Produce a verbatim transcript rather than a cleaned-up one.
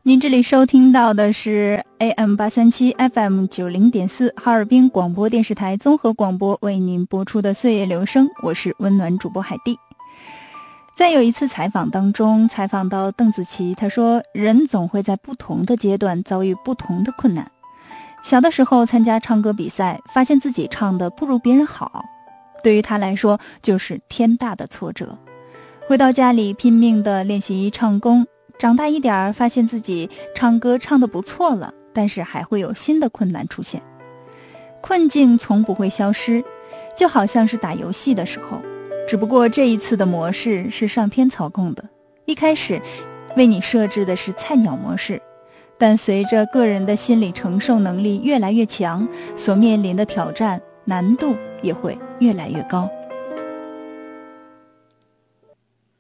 您这里收听到的是 A M 八三七 F M 九零点四 哈尔滨广播电视台综合广播为您播出的岁月留声，我是温暖主播海蒂。在有一次采访当中，采访到邓紫棋，她说人总会在不同的阶段遭遇不同的困难。小的时候参加唱歌比赛，发现自己唱得不如别人好，对于她来说就是天大的挫折。回到家里拼命地练习唱功，长大一点发现自己唱歌唱得不错了，但是还会有新的困难出现。困境从不会消失，就好像是打游戏的时候，只不过这一次的模式是上天操控的，一开始为你设置的是菜鸟模式，但随着个人的心理承受能力越来越强，所面临的挑战难度也会越来越高。